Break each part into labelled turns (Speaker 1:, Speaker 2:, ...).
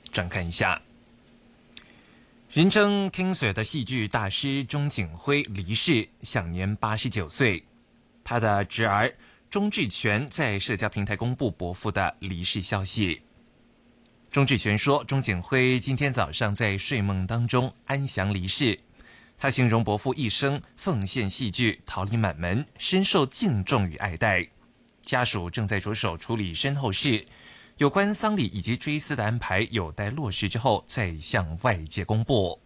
Speaker 1: 转看一下。人称 King Sir 的戏剧大师钟景辉离世，享年89岁。他的侄儿钟志全在社交平台公布伯父的离世消息。钟志全说，钟景辉今天早上在睡梦当中安详离世。他形容伯父一生奉献戏剧，桃李满门，深受敬重与爱戴。家属正在着手处理身后事，有关丧礼以及追思的安排有待落实之后再向外界公布。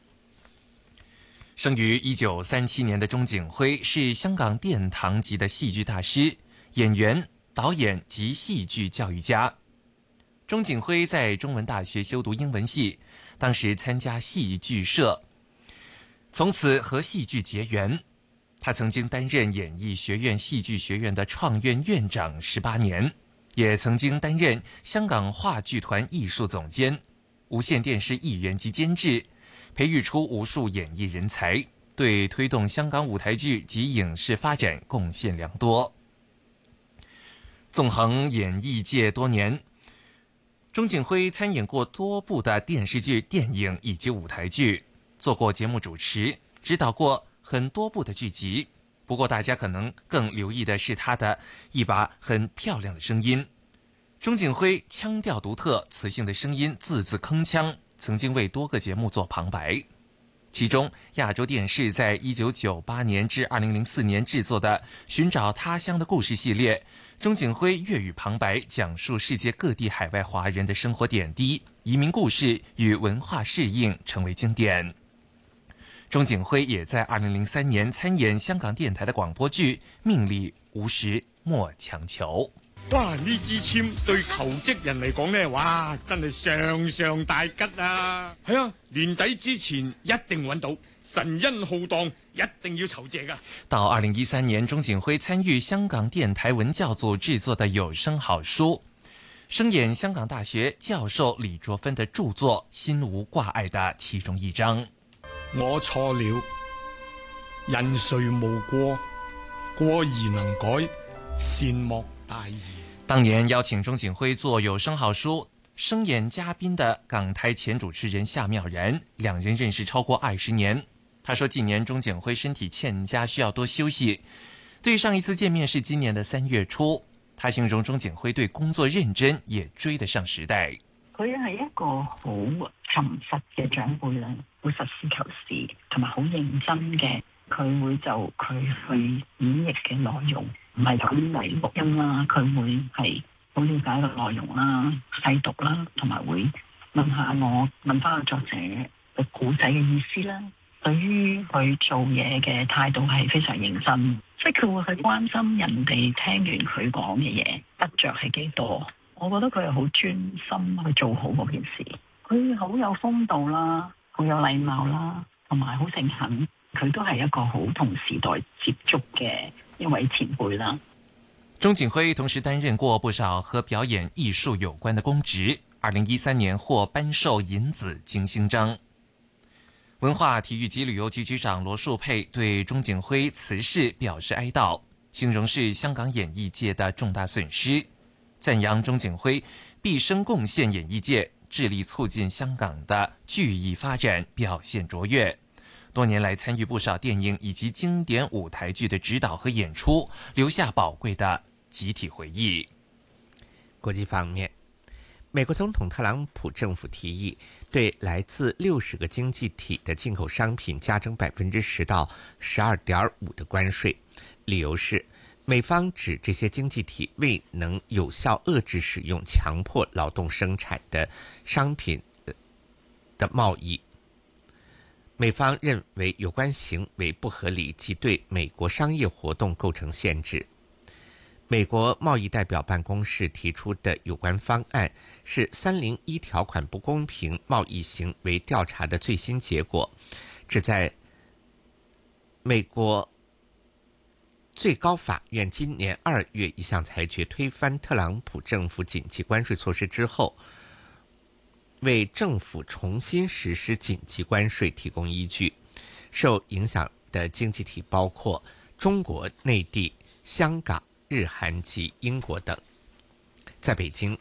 Speaker 1: 生于1937年的钟景辉是香港殿堂级的戏剧大师、演员、导演及戏剧教育家。钟景辉在中文大学修读英文系，当时参加戏剧社，从此和戏剧结缘。他曾经担任演艺学院戏剧学院的创院院长18年，也曾经担任香港话剧团艺术总监、无线电视艺员及监制，培育出无数演艺人才，对推动香港舞台剧及影视发展贡献良多。纵横演艺界多年，钟景辉参演过多部的电视剧、电影以及舞台剧，做过节目主持，指导过很多部的剧集。不过大家可能更留意的是他的一把很漂亮的声音。钟景辉腔调独特，磁性的声音字字铿锵，曾经为多个节目做旁白。其中亚洲电视在1998年至2004年制作的《寻找他乡的故事》系列，钟景辉粤语旁白讲述世界各地海外华人的生活点滴、移民故事与文化适应，成为经典。钟景辉也在2003年参演香港電台的廣播劇《命理無時莫強求》。
Speaker 2: 哇！呢支簽對求職人嚟講呢，哇，真係上上大吉啊！係啊，年底之前一定揾到，神恩浩蕩，一定要酬謝㗎。
Speaker 1: 到2013年，鐘景輝參與香港電台文教組製作的有聲好書，聲演香港大學教授李卓芬的著作《心無掛礙》的其中一章。
Speaker 3: 我錯了，人誰無過，過而能改，善莫大焉。
Speaker 1: 當年邀請鐘景輝做有聲好書聲演嘉賓的港台前主持人夏妙然，兩人認識超過20年。他說近年鐘景輝身體欠佳，需要多休息。對上一次見面是今年的3月初。他形容鐘景輝對工作認真，也追得上時代。
Speaker 4: 佢係一個好沉實嘅長輩啦，會實事求是，同埋好認真嘅。佢會就佢去演繹嘅內容，唔係咁嚟錄音啦，佢會係好了解個內容啦、細讀啦，同埋會問翻個作者嘅故仔嘅意思啦。對於佢做嘢嘅態度係非常認真，即係佢會去關心人哋聽完佢講嘅嘢得着係幾多。我覺得佢係好專心去做好嗰件事，佢好有風度啦，好有禮貌啦，同埋好誠懇。佢都係一個好同時代接觸嘅一位前輩啦。
Speaker 1: 鐘景輝同時擔任過不少和表演藝術有關的公職，2013年獲頒授銀紫金星章。文化體育及旅遊局局長羅樹佩對鐘景輝辭世表示哀悼，形容是香港演藝界的重大損失，讚揚鐘景輝畢生貢獻演藝界，致力促進香港的劇藝發展，表現卓越。多年來參與不少電影以及經典舞台劇的指導和演出，留下寶貴的集體回憶。
Speaker 5: 國際方面，美國總統特朗普政府提議對來自60個經濟體的進口商品加徵10%到12.5%的關稅，理由是美方指這些經濟體未能有效遏制使用強迫勞動生產的商品的貿易。美方認為有關行為不合理，及對美國商業活動構成限制。美國貿易代表辦公室提出的有關方案是301條款不公平貿易行為調查的最新結果，旨在美國最高法院今年2月一項裁決推翻特朗普政府緊急關稅措施之後，為政府重新實施緊急關稅提供依據。受影響的經濟體包括中國內地、香港、日韓及英國等。在北京，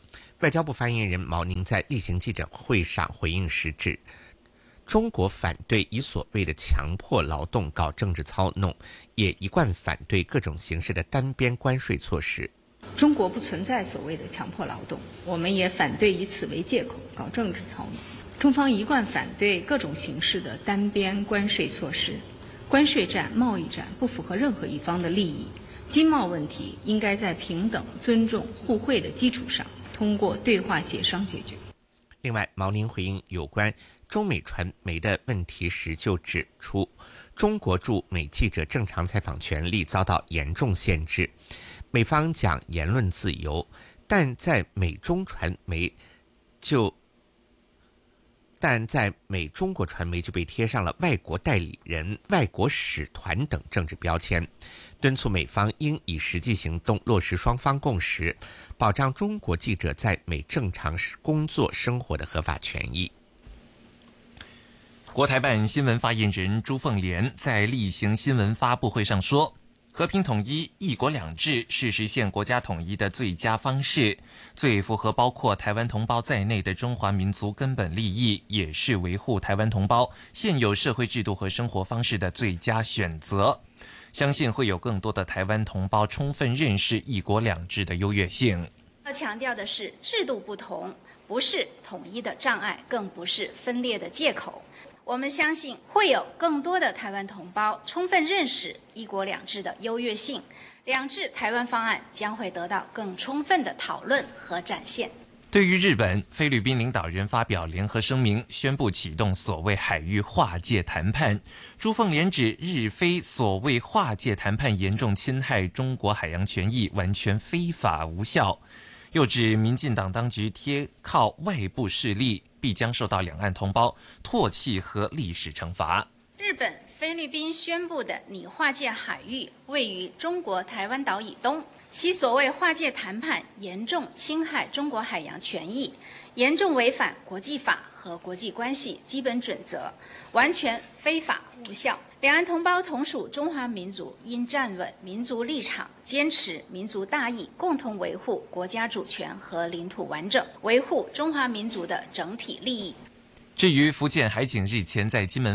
Speaker 5: 外交部发言人毛宁在例行记者会上回应时指，中国反对以所谓的强迫劳动搞政治操弄，也一贯反对各种形式的单边关税措施。
Speaker 6: 中国不存在所谓的强迫劳动，我们也反对以此为借口搞政治操弄。中方一贯反对各种形式的单边关税措施，关税战、贸易战不符合任何一方的利益。经贸问题应该在平等、尊重、互惠的基础上，通过对话协商解决。
Speaker 5: 另外，毛宁回应有关中美传媒的问题时就指出，中国驻美记者正常采访权利遭到严重限制。美方讲言论自由，但在美中国传媒就被贴上了外国代理人、外国使团等政治标签，敦促美方应以实际行动落实双方共识，保障中国记者在美正常工作生活的合法权益。
Speaker 1: 国台办新闻发言人朱凤莲在例行新闻发布会上说，和平统一、一国两制是实现国家统一的最佳方式，最符合包括台湾同胞在内的中华民族根本利益，也是维护台湾同胞现有社会制度和生活方式的最佳选择。相信会有更多的台湾同胞充分认识一国两制的优越性。
Speaker 7: 要强调的是，制度不同不是统一的障碍，更不是分裂的借口。我们相信会有更多的台湾同胞充分认识一国两制的优越性，两制台湾方案将会得到更充分的讨论和展现。
Speaker 1: 对于日本、菲律宾领导人发表联合声明，宣布启动所谓海域划界谈判。朱凤莲指日菲所谓划界谈判严重侵害中国海洋权益，完全非法无效。又指民进党当局贴靠外部势力，必将受到两岸同胞唾弃和历史惩罚。
Speaker 7: 日本、菲律宾宣布的拟划界海域位于中国台湾岛以东，其所谓划界谈判严重侵害中国海洋权益，严重违反国际法和国际关系基本准则，完全非法无效。两岸同胞同属中华民族，应站稳民族立场，坚持民族大义，共同维护国家主权和领土完整，维护中华民族的整体利益。
Speaker 1: 至于福建海警日前在金门